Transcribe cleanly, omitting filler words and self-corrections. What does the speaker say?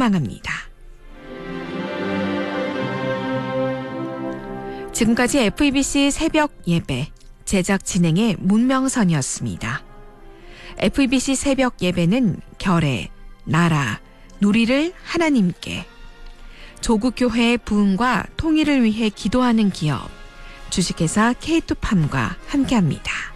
소망합니다. 지금까지 FEBC 새벽 예배, 제작 진행의 문명선이었습니다. FEBC 새벽 예배는 결의, 나라, 누리를 하나님께, 조국교회의 부흥과 통일을 위해 기도하는 기업, 주식회사 K2팜과 함께합니다.